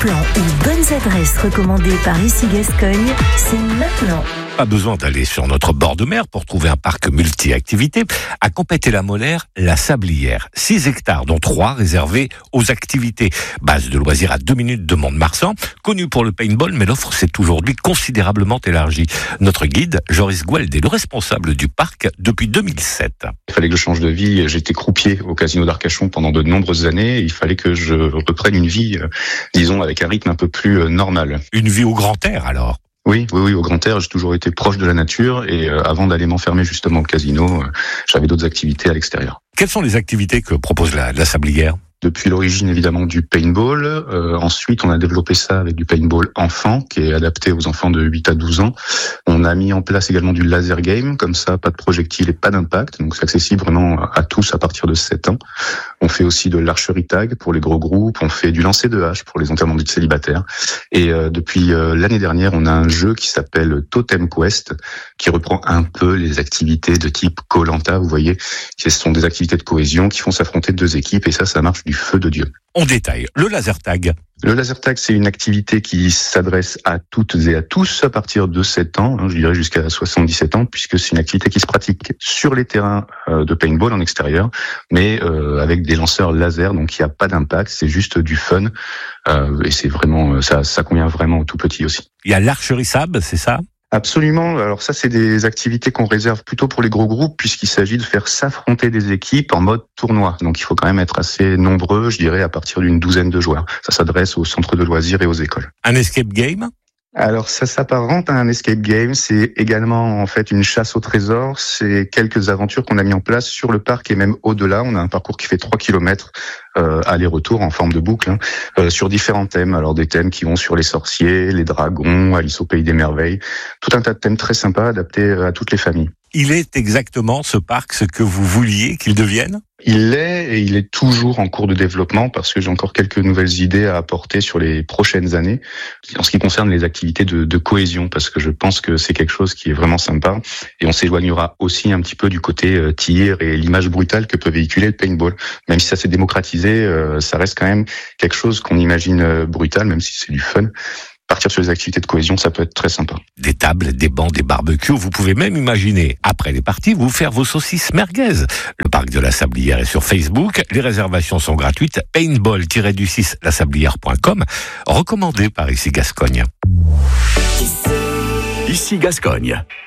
plans ou bonnes adresses recommandées par Ici Gascogne, c'est maintenant. Pas besoin d'aller sur notre bord de mer pour trouver un parc multi-activités. À Compète-la-Molaire, la Sablière. 6 hectares, dont 3 réservés aux activités. Base de loisirs à 2 minutes de Mont-de-Marsan. Connu pour le paintball, mais l'offre s'est aujourd'hui considérablement élargie. Notre guide, Joris Gueld, est le responsable du parc depuis 2007. Il fallait que je change de vie. J'étais croupier au casino d'Arcachon pendant de nombreuses années. Il fallait que je reprenne une vie, disons, avec un rythme un peu plus normal. Une vie au grand air, alors? Oui, au grand air, j'ai toujours été proche de la nature et avant d'aller m'enfermer justement au casino, j'avais d'autres activités à l'extérieur. Quelles sont les activités que propose la Sablière ? Depuis l'origine évidemment du paintball. Ensuite, on a développé ça avec du paintball enfant, qui est adapté aux enfants de 8 à 12 ans. On a mis en place également du laser game, comme ça, pas de projectiles et pas d'impact. Donc c'est accessible vraiment à tous à partir de 7 ans. On fait aussi de l'archerie tag pour les gros groupes. On fait du lancer de hache pour les enterrements de célibataires. Et depuis l'année dernière, on a un jeu qui s'appelle Totem Quest, qui reprend un peu les activités de type Koh-Lanta. Vous voyez, ce sont des activités de cohésion qui font s'affronter 2 équipes et ça marche du feu de Dieu. On détaille. Le laser tag. Le laser tag, c'est une activité qui s'adresse à toutes et à tous à partir de 7 ans, je dirais jusqu'à 77 ans, puisque c'est une activité qui se pratique sur les terrains de paintball en extérieur, mais avec des lanceurs laser, donc il n'y a pas d'impact, c'est juste du fun, et c'est vraiment ça convient vraiment aux tout petits aussi. Il y a l'archerie sable, c'est ça ? Absolument. Alors ça, c'est des activités qu'on réserve plutôt pour les gros groupes puisqu'il s'agit de faire s'affronter des équipes en mode tournoi. Donc il faut quand même être assez nombreux, je dirais, à partir d'une 12aine de joueurs. Ça s'adresse aux centres de loisirs et aux écoles. Un escape game ? Alors ça s'apparente à un escape game, c'est également en fait une chasse au trésor, c'est quelques aventures qu'on a mis en place sur le parc et même au-delà. On a un parcours qui fait 3 km aller-retour en forme de boucle, sur différents thèmes. Alors des thèmes qui vont sur les sorciers, les dragons, Alice au pays des merveilles, tout un tas de thèmes très sympas adaptés à toutes les familles. Il est exactement ce parc ce que vous vouliez qu'il devienne ? Il est toujours en cours de développement parce que j'ai encore quelques nouvelles idées à apporter sur les prochaines années en ce qui concerne les activités de cohésion parce que je pense que c'est quelque chose qui est vraiment sympa et on s'éloignera aussi un petit peu du côté tir et l'image brutale que peut véhiculer le paintball. Même si ça s'est démocratisé, ça reste quand même quelque chose qu'on imagine brutal même si c'est du fun. Partir sur les activités de cohésion, ça peut être très sympa. Des tables, des bancs, des barbecues. Vous pouvez même imaginer, après les parties, vous faire vos saucisses merguez. Le parc de la Sablière est sur Facebook. Les réservations sont gratuites. Paintball-du6 lasablière.com. Recommandé par Ici Gascogne. Ici Gascogne.